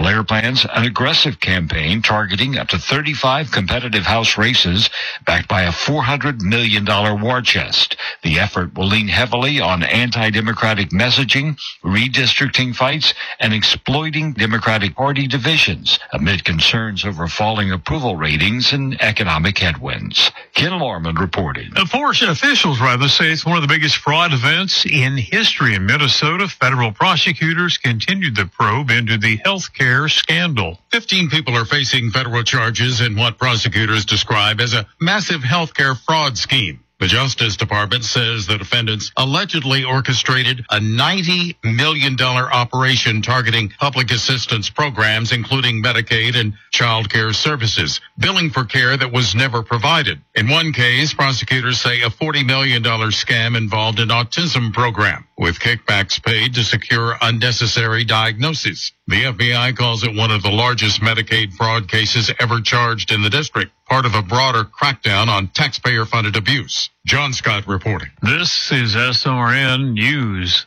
Blair plans an aggressive campaign targeting up to 35 competitive House races backed by a $400 million war chest. The effort will lean heavily on anti-democratic messaging, redistricting fights, and exploiting Democratic Party divisions amid concerns over falling approval ratings and economic headwinds. Ken Lorman reporting. Officials say it's one of the biggest fraud events in history in Minnesota. Federal prosecutors continued the probe into the health care scandal. 15 people are facing federal charges in what prosecutors describe as a massive health care fraud scheme. The Justice Department says the defendants allegedly orchestrated a $90 million operation targeting public assistance programs, including Medicaid and child care services, billing for care that was never provided. In one case, prosecutors say a $40 million scam involved an autism program, with kickbacks paid to secure unnecessary diagnoses. The FBI calls it one of the largest Medicaid fraud cases ever charged in the district, part of a broader crackdown on taxpayer-funded abuse. John Scott reporting. This is SRN News.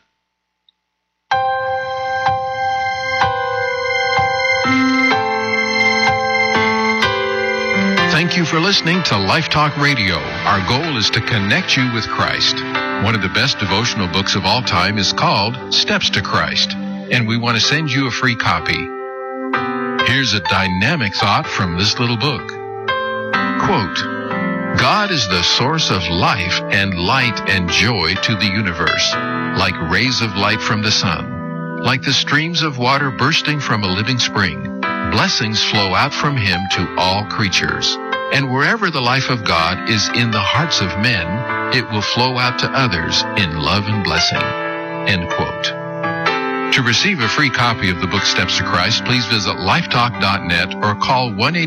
Thank you for listening to Life Talk Radio. Our goal is to connect you with Christ. One of the best devotional books of all time is called Steps to Christ, and we want to send you a free copy. Here's a dynamic thought from this little book. Quote, God is the source of life and light and joy to the universe, like rays of light from the sun, like the streams of water bursting from a living spring. Blessings flow out from him to all creatures. And wherever the life of God is in the hearts of men, it will flow out to others in love and blessing. End quote. To receive a free copy of the book Steps to Christ, please visit lifetalk.net or call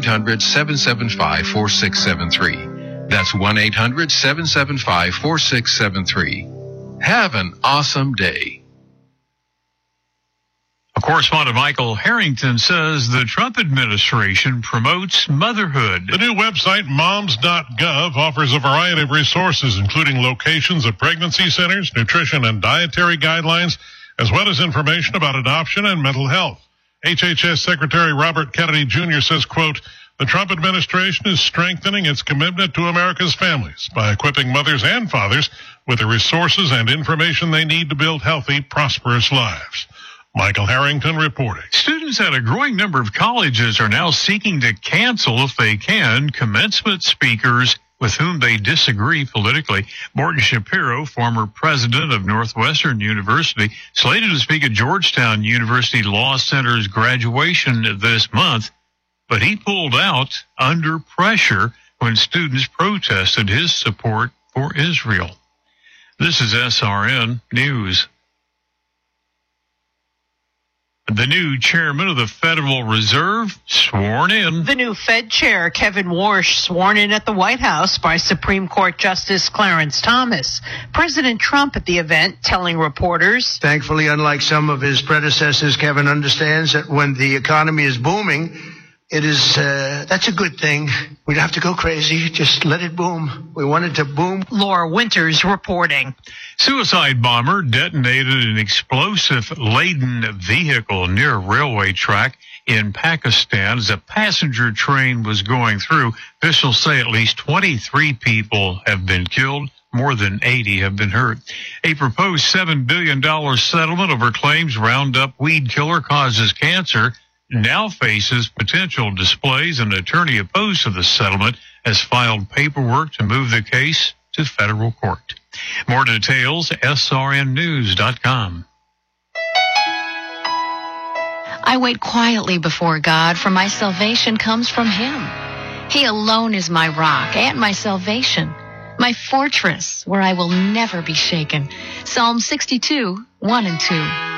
1-800-775-4673. That's 1-800-775-4673. Have an awesome day. Correspondent Michael Harrington says the Trump administration promotes motherhood. The new website, moms.gov, offers a variety of resources, including locations of pregnancy centers, nutrition and dietary guidelines, as well as information about adoption and mental health. HHS Secretary Robert Kennedy Jr. says, quote, the Trump administration is strengthening its commitment to America's families by equipping mothers and fathers with the resources and information they need to build healthy, prosperous lives. Michael Harrington reporting. Students at a growing number of colleges are now seeking to cancel, if they can, commencement speakers with whom they disagree politically. Morton Shapiro, former president of Northwestern University, slated to speak at Georgetown University Law Center's graduation this month, but he pulled out under pressure when students protested his support for Israel. This is SRN News. The new chairman of the Federal Reserve sworn in. The new Fed chair, Kevin Warsh, sworn in at the White House by Supreme Court Justice Clarence Thomas. President Trump at the event telling reporters, thankfully, unlike some of his predecessors, Kevin understands that when the economy is booming, that's a good thing. We don't have to go crazy. Just let it boom. We want it to boom. Laura Winters reporting. Suicide bomber detonated an explosive-laden vehicle near a railway track in Pakistan as a passenger train was going through. Officials say at least 23 people have been killed. More than 80 have been hurt. A proposed $7 billion settlement over claims Roundup weed killer causes cancer now faces potential displays. An attorney opposed to the settlement has filed paperwork to move the case to federal court. More details, srnnews.com. I wait quietly before God, for my salvation comes from him. He alone is my rock and my salvation, my fortress where I will never be shaken. Psalm 62, 1 and 2.